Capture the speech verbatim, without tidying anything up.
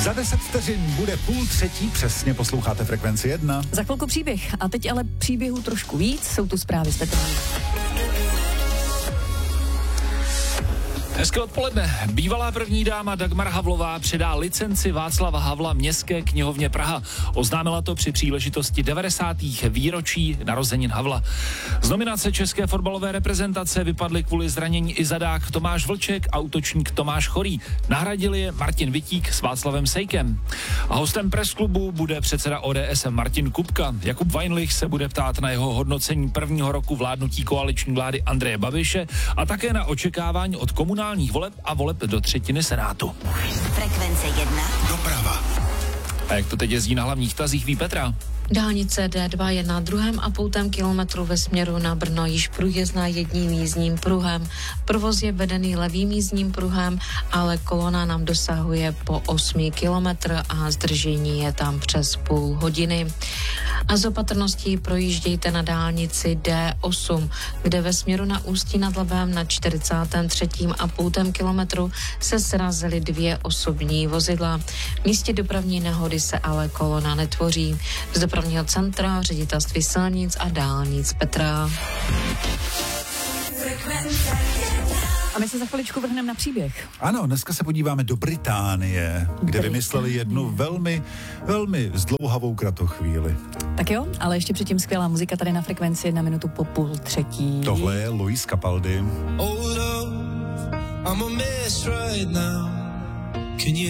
Za deset vteřin bude půl třetí, přesně posloucháte Frekvenci jedna. Za chvilku příběh. A teď ale příběhů trošku víc, jsou tu zprávy z Petrů. Hezké odpoledne. Bývalá první dáma Dagmar Havlová předá licenci Václava Havla Městské knihovně Praha. Oznámila to při příležitosti devadesátých výročí narozenin Havla. Z nominace české fotbalové reprezentace vypadly kvůli zranění i zadák Tomáš Vlček a útočník Tomáš Chorý. Nahradili je Martin Vitík s Václavem Sejkem. A hostem pressklubu bude předseda O D S Martin Kupka. Jakub Weinlich se bude ptát na jeho hodnocení prvního roku vládnutí koaliční vlády Andreje Babiše a také na očekávání od komunálních voleb a voleb do třetiny Senátu. Frekvence jedna. Doprava. A jak to teď jezdí na hlavních tazích, ví Petra? Dálnice D dva je na druhém a půltém kilometru ve směru na Brno již průjezdná jedním jízdním pruhem. Provoz je vedený levým jízdním pruhem, ale kolona nám dosahuje po osmi kilometr a zdržení je tam přes půl hodiny. A z opatrností projíždějte na dálnici D osm, kde ve směru na Ústí nad Labem na čtyřicátém třetím a půltém kilometru se srazily dvě osobní vozidla. V místě dopravní nehody se ale kolona netvoří. Z dopravního centra, ředitelství silnic a dálnic Petra. A my se za chviličku vrhneme na příběh. Ano, dneska se podíváme do Británie, kde vymysleli jednu velmi, velmi zdlouhavou kratochvíli. Tak jo, ale ještě předtím skvělá muzika tady na Frekvenci jedna minutu po půl třetí. Tohle je Luis Capaldi. Oh, love, I'm a mess right now. Can you